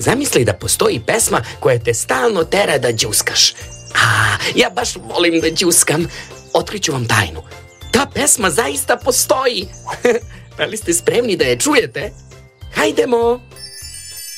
Zamisli da postoji pesma koja te stalno tera da đuskaš. Ja baš volim da đuskam. Otkriću vam tajnu. Ta pesma zaista postoji. Da li ste spremni da je čujete? Hajdemo!